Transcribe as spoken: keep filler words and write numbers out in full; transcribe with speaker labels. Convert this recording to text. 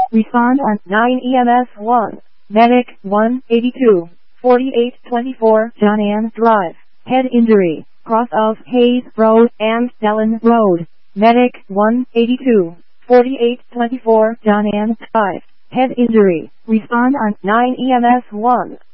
Speaker 1: Respond on nine E M S one. Medic one eighty-two, forty-eight twenty-four John Ann Drive. Head injury, cross of Hayes Road and Dellen Road. Medic one eighty-two, forty-eight twenty-four John Ann Drive. Head injury. Respond on nine E M S one.